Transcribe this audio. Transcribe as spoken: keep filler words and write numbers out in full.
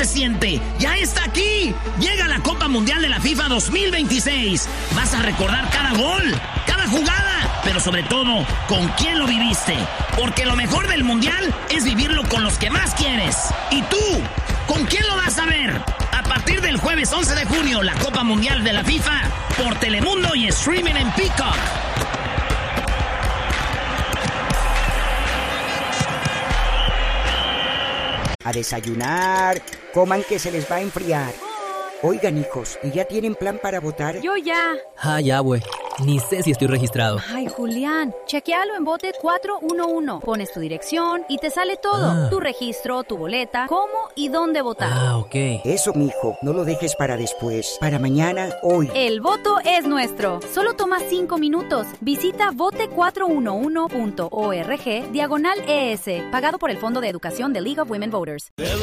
se siente? ¡Ya está aquí! Llega la Copa Mundial de la FIFA dos mil veintiséis. Vas a recordar cada gol, cada jugada, pero sobre todo, con quién lo viviste. Porque lo mejor del Mundial es vivirlo con los que más quieres. ¿Y tú? ¿Con quién lo vas a ver? A partir del jueves once de junio, la Copa Mundial de la FIFA por Telemundo y streaming en Peacock. A desayunar, coman que se les va a enfriar. Oigan, hijos, ¿y ya tienen plan para votar? Yo ya. Ah, ya, güey. Ni sé si estoy registrado. Ay, Julián, chequealo en Vote cuatro uno uno. Pones tu dirección y te sale todo. Ah. Tu registro, tu boleta, cómo y dónde votar. Ah, ok. Eso, mijo, no lo dejes para después. Para mañana, hoy. El voto es nuestro. Solo toma cinco minutos. Visita vote cuatro uno uno punto org diagonal E S. Pagado por el Fondo de Educación de League of Women Voters.